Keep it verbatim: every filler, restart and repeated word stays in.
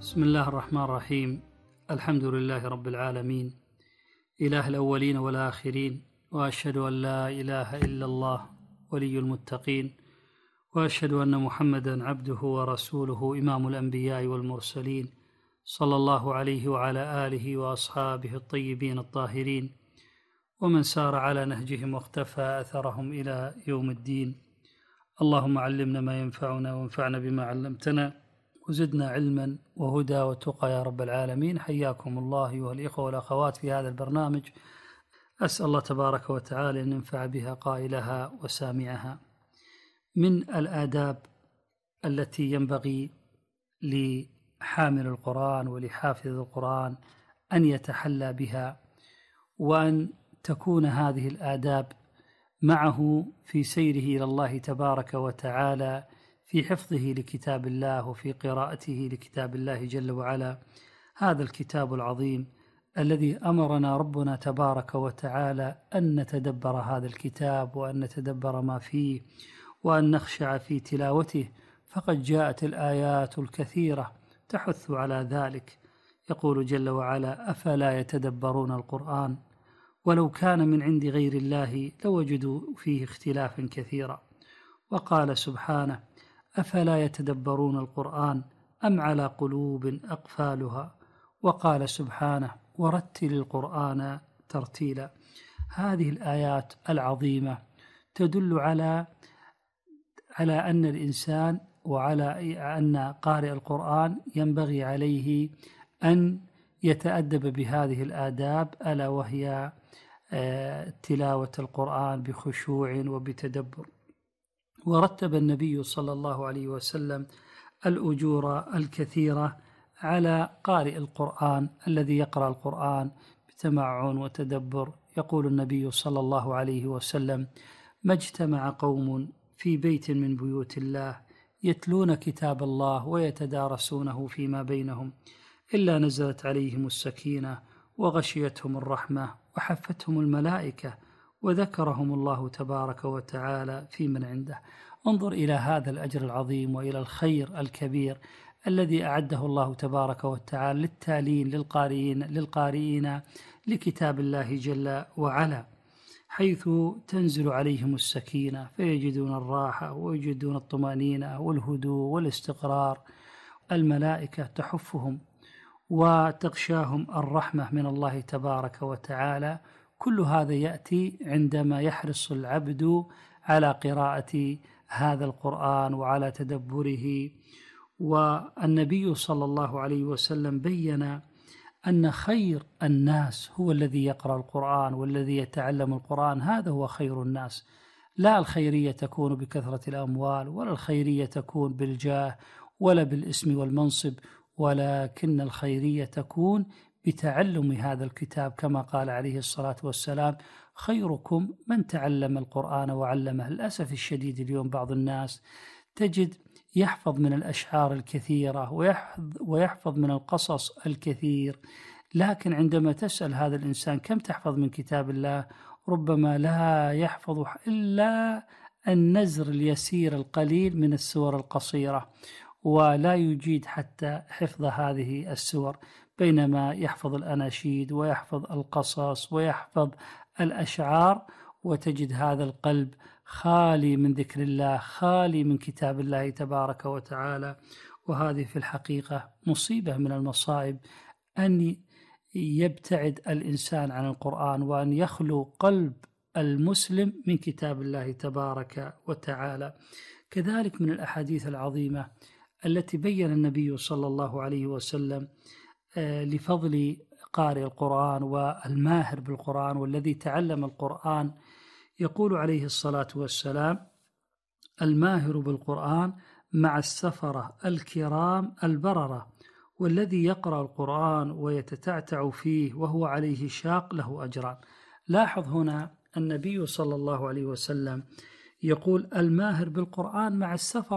بسم الله الرحمن الرحيم. الحمد لله رب العالمين، إله الأولين والآخرين، وأشهد أن لا إله إلا الله ولي المتقين، وأشهد أن محمدا عبده ورسوله إمام الأنبياء والمرسلين، صلى الله عليه وعلى آله وأصحابه الطيبين الطاهرين، ومن سار على نهجهم واختفى أثرهم إلى يوم الدين. اللهم علمنا ما ينفعنا وانفعنا بما علمتنا وزدنا علما وهدى وتقى يا رب العالمين. حياكم الله أيها الإخوة والأخوات في هذا البرنامج، أسأل الله تبارك وتعالى أن ينفع بها قائلها وسامعها. من الآداب التي ينبغي لحامل القرآن ولحافظ القرآن أن يتحلى بها، وأن تكون هذه الآداب معه في سيره إلى الله تبارك وتعالى، في حفظه لكتاب الله وفي قراءته لكتاب الله جل وعلا، هذا الكتاب العظيم الذي أمرنا ربنا تبارك وتعالى أن نتدبر هذا الكتاب وأن نتدبر ما فيه وأن نخشع في تلاوته، فقد جاءت الآيات الكثيرة تحث على ذلك. يقول جل وعلا: أفلا يتدبرون القرآن ولو كان من عند غير الله لوجدوا فيه اختلافا كثيرا. وقال سبحانه: أفلا يتدبرون القرآن أم على قلوب أقفالها. وقال سبحانه: ورتل القرآن ترتيلا. هذه الآيات العظيمة تدل على على أن الإنسان وعلى أن قارئ القرآن ينبغي عليه أن يتأدب بهذه الآداب، ألا وهي تلاوة القرآن بخشوع وبتدبر. ورتب النبي صلى الله عليه وسلم الأجور الكثيرة على قارئ القرآن الذي يقرأ القرآن بتمعن وتدبر. يقول النبي صلى الله عليه وسلم: ما اجتمع قوم في بيت من بيوت الله يتلون كتاب الله ويتدارسونه فيما بينهم إلا نزلت عليهم السكينة وغشيتهم الرحمة وحفتهم الملائكة وذكرهم الله تبارك وتعالى في من عنده. انظر إلى هذا الأجر العظيم وإلى الخير الكبير الذي أعده الله تبارك وتعالى للتالين للقارئين للقارئين لكتاب الله جل وعلا، حيث تنزل عليهم السكينة فيجدون الراحة ويجدون الطمأنينة والهدوء والاستقرار. الملائكة تحفهم وتغشاهم الرحمة من الله تبارك وتعالى. كل هذا يأتي عندما يحرص العبد على قراءة هذا القرآن وعلى تدبره. والنبي صلى الله عليه وسلم بين أن خير الناس هو الذي يقرأ القرآن والذي يتعلم القرآن، هذا هو خير الناس. لا الخيرية تكون بكثرة الأموال، ولا الخيرية تكون بالجاه ولا بالاسم والمنصب، ولكن الخيرية تكون بتعلم هذا الكتاب، كما قال عليه الصلاة والسلام: خيركم من تعلم القرآن وعلمه. للأسف الشديد اليوم بعض الناس تجد يحفظ من الأشعار الكثيرة ويحفظ, ويحفظ من القصص الكثير، لكن عندما تسأل هذا الإنسان كم تحفظ من كتاب الله، ربما لا يحفظ إلا النزر اليسير القليل من السور القصيرة، ولا يجيد حتى حفظ هذه السور، بينما يحفظ الأناشيد ويحفظ القصص ويحفظ الأشعار، وتجد هذا القلب خالي من ذكر الله، خالي من كتاب الله تبارك وتعالى. وهذه في الحقيقة مصيبة من المصائب، أن يبتعد الإنسان عن القرآن وأن يخلو قلب المسلم من كتاب الله تبارك وتعالى. كذلك من الأحاديث العظيمة التي بين النبي صلى الله عليه وسلم لفضل قارئ القرآن والماهر بالقرآن والذي تعلم القرآن. يقول عليه الصلاة والسلام: الماهر بالقرآن مع السفرة الكرام البررة، والذي يقرأ القرآن ويتتعتع فيه وهو عليه شاق له أجران. لاحظ هنا النبي صلى الله عليه وسلم يقول: الماهر بالقرآن مع السفرة